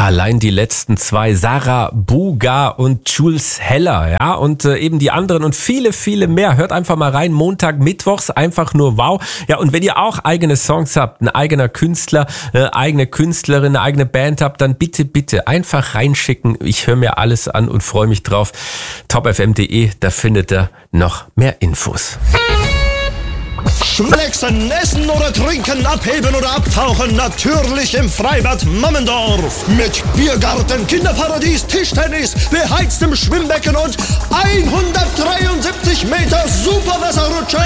Allein die letzten zwei, Sarah Buga und Jules Heller, ja, und eben die anderen und viele, viele mehr. Hört einfach mal rein, Montag, Mittwochs, einfach nur wow. Ja, und wenn ihr auch eigene Songs habt, ein eigener Künstler, eine eigene Künstlerin, eine eigene Band habt, dann bitte, bitte einfach reinschicken. Ich höre mir alles an und freue mich drauf. topfm.de, da findet ihr noch mehr Infos. Schmelecksen, essen oder trinken, abheben oder abtauchen, natürlich im Freibad Mammendorf. Mit Biergarten, Kinderparadies, Tischtennis, beheiztem Schwimmbecken und 173 Meter Superwasserrutsche.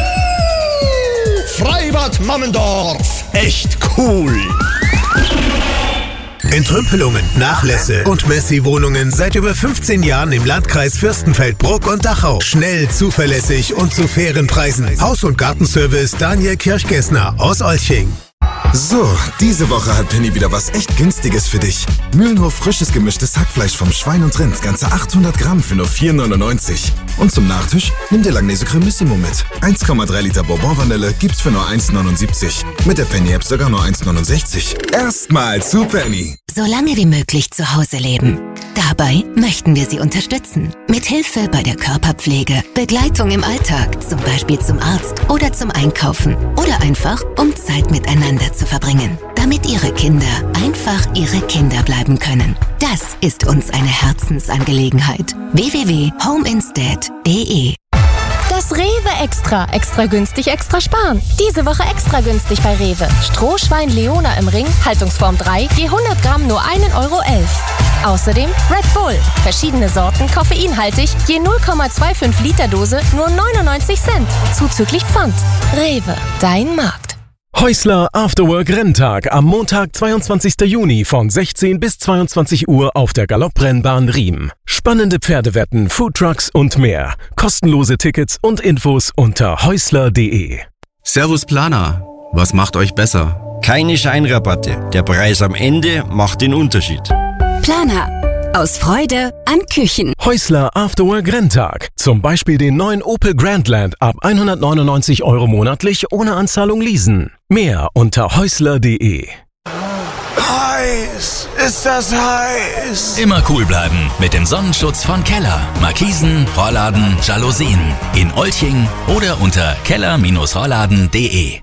Freibad Mammendorf, echt cool. Entrümpelungen, Nachlässe und Messi-Wohnungen seit über 15 Jahren im Landkreis Fürstenfeldbruck und Dachau. Schnell, zuverlässig und zu fairen Preisen. Haus- und Gartenservice Daniel Kirchgessner aus Olching. So, diese Woche hat Penny wieder was echt Günstiges für dich. Mühlenhof frisches gemischtes Hackfleisch vom Schwein und Rind, ganze 800 Gramm für nur 4,99. Und zum Nachtisch nimm dir Langnese Cremissimo mit. 1,3 Liter Bourbon-Vanille gibt's für nur 1,79. Mit der Penny-App sogar nur 1,69. Erstmal zu Penny. So lange wie möglich zu Hause leben. Dabei möchten wir Sie unterstützen. Mit Hilfe bei der Körperpflege, Begleitung im Alltag, zum Beispiel zum Arzt oder zum Einkaufen oder einfach, um Zeit miteinander zu verbringen, damit Ihre Kinder einfach Ihre Kinder bleiben können. Das ist uns eine Herzensangelegenheit. www.homeinstead.de. Das Rewe Extra. Extra günstig, extra sparen. Diese Woche extra günstig bei Rewe. Strohschwein Leona im Ring, Haltungsform 3, je 100 Gramm nur 1,11 Euro. Außerdem Red Bull. Verschiedene Sorten, koffeinhaltig, je 0,25 Liter Dose nur 99 Cent. Zuzüglich Pfand. Rewe, dein Markt. Häusler Afterwork Renntag am Montag, 22. Juni von 16 bis 22 Uhr auf der Galopprennbahn Riem. Spannende Pferdewetten, Foodtrucks und mehr. Kostenlose Tickets und Infos unter häusler.de. Servus Planer, was macht euch besser? Keine Scheinrabatte, der Preis am Ende macht den Unterschied. Planer. Aus Freude an Küchen. Häusler Afterwork Renntag. Zum Beispiel den neuen Opel Grandland ab 199 Euro monatlich ohne Anzahlung leasen. Mehr unter häusler.de. Heiß! Ist das heiß? Immer cool bleiben mit dem Sonnenschutz von Keller. Markisen, Rollladen, Jalousien. In Olching oder unter keller-rollladen.de.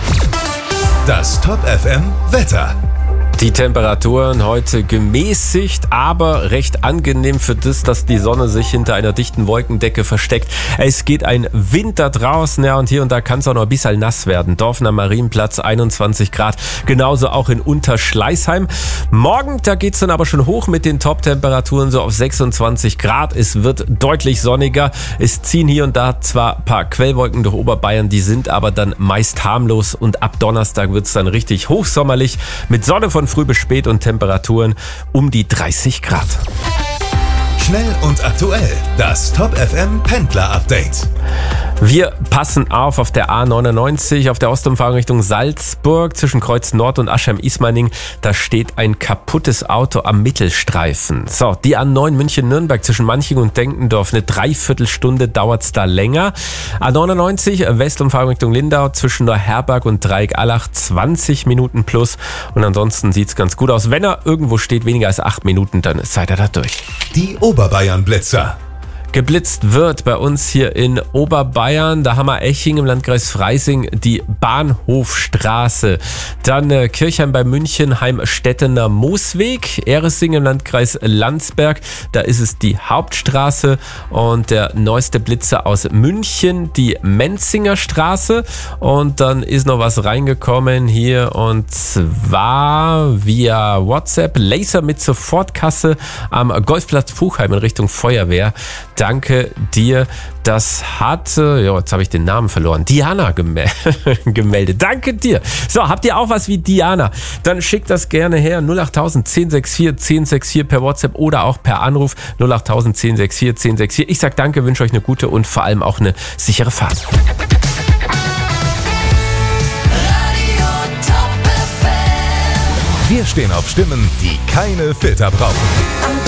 Das Top FM Wetter. Die Temperaturen heute gemäßigt, aber recht angenehm für das, dass die Sonne sich hinter einer dichten Wolkendecke versteckt. Es geht ein Winter draußen, ja, und hier und da kann es auch noch ein bisschen nass werden. Dorfener Marienplatz 21 Grad, genauso auch in Unterschleißheim. Morgen, da geht es dann aber schon hoch mit den Top-Temperaturen, so auf 26 Grad. Es wird deutlich sonniger. Es ziehen hier und da zwar ein paar Quellwolken durch Oberbayern, die sind aber dann meist harmlos und ab Donnerstag wird es dann richtig hochsommerlich mit Sonne von früh bis spät und Temperaturen um die 30 Grad. Schnell und aktuell. Das Top FM Pendler Update. Wir passen auf der A99, auf der Ostumfahrung Richtung Salzburg, zwischen Kreuz Nord und Aschheim-Ismaning. Da steht ein kaputtes Auto am Mittelstreifen. So, die A9 München-Nürnberg zwischen Manching und Denkendorf, eine Dreiviertelstunde dauert's da länger. A99 Westumfahrung Richtung Lindau, zwischen Neuherberg und Dreieck-Allach, 20 Minuten plus. Und ansonsten sieht's ganz gut aus. Wenn er irgendwo steht, weniger als 8 Minuten, dann seid ihr da durch. Die Oberbayern-Blitzer. Geblitzt wird bei uns hier in Oberbayern, da haben wir Eching im Landkreis Freising, die Bahnhofstraße. Dann Kirchheim bei München, Heimstettener Moosweg, Eresing im Landkreis Landsberg, da ist es die Hauptstraße. Und der neueste Blitzer aus München, die Menzinger Straße. Und dann ist noch was reingekommen hier, und zwar via WhatsApp, Laser mit Sofortkasse am Golfplatz Puchheim in Richtung Feuerwehr. Danke dir. Das hat, jetzt habe ich den Namen verloren, Diana gemeldet. Danke dir. So, habt ihr auch was wie Diana? Dann schickt das gerne her. 08000 1064 1064 per WhatsApp oder auch per Anruf 08000 1064 1064. Ich sag danke, wünsche euch eine gute und vor allem auch eine sichere Fahrt. Wir stehen auf Stimmen, die keine Filter brauchen.